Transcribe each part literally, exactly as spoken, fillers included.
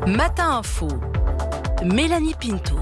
Matin Info, Mélanie Pinto.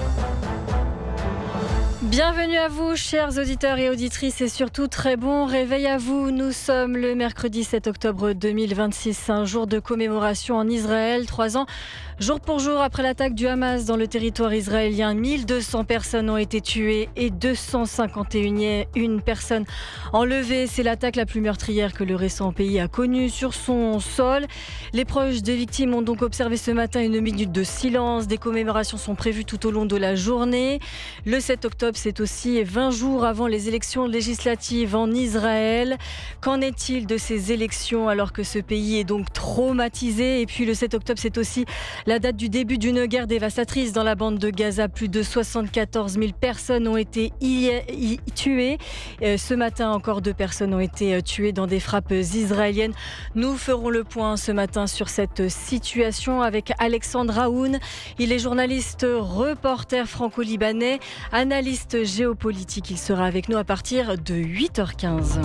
Bienvenue à vous, chers auditeurs et auditrices, et surtout très bon réveil à vous. Nous sommes le mercredi sept octobre deux mille vingt-six, un jour de commémoration en Israël. Trois ans, jour pour jour, après l'attaque du Hamas dans le territoire israélien, mille deux cents personnes ont été tuées et deux cent cinquante et une personnes enlevées. C'est l'attaque la plus meurtrière que le récent pays a connue sur son sol. Les proches des victimes ont donc observé ce matin une minute de silence. Des commémorations sont prévues tout au long de la journée. Le sept octobre, c'est aussi vingt jours avant les élections législatives en Israël. Qu'en est-il de ces élections alors que ce pays est donc traumatisé? Et puis le sept octobre, c'est aussi la date du début d'une guerre dévastatrice dans la bande de Gaza. Plus de soixante-quatorze mille personnes ont été y- y- tuées. Euh, ce matin, encore deux personnes ont été tuées dans des frappes israéliennes. Nous ferons le point ce matin sur cette situation avec Alexandre Raoun. Il est journaliste, reporter franco-libanais, analyste géopolitique. Il sera avec nous à partir de huit heures quinze.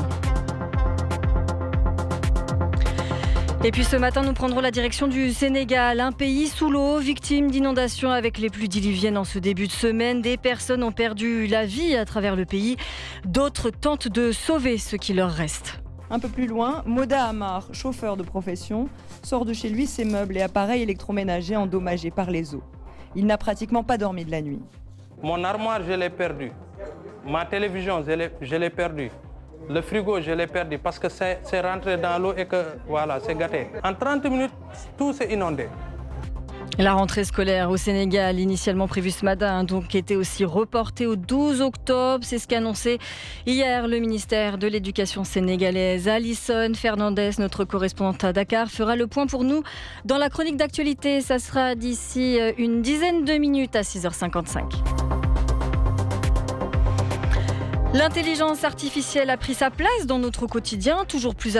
Et puis ce matin, nous prendrons la direction du Sénégal, un pays sous l'eau, victime d'inondations avec les pluies diluviennes en ce début de semaine. Des personnes ont perdu la vie à travers le pays. D'autres tentent de sauver ce qui leur reste. Un peu plus loin, Moda Amar, chauffeur de profession, sort de chez lui ses meubles et appareils électroménagers endommagés par les eaux. Il n'a pratiquement pas dormi de la nuit. Mon armoire, je l'ai perdue. Ma télévision, je l'ai, je l'ai perdue. Le frigo, je l'ai perdu parce que c'est, c'est rentré dans l'eau et que voilà, c'est gâté. En trente minutes, tout s'est inondé. La rentrée scolaire au Sénégal, initialement prévue ce matin, donc était aussi reportée au douze octobre. C'est ce qu'a annoncé hier le ministère de l'Éducation sénégalaise. Alison Fernandez, notre correspondante à Dakar, fera le point pour nous dans la chronique d'actualité. Ça sera d'ici une dizaine de minutes à six heures cinquante-cinq. L'intelligence artificielle a pris sa place dans notre quotidien, toujours plus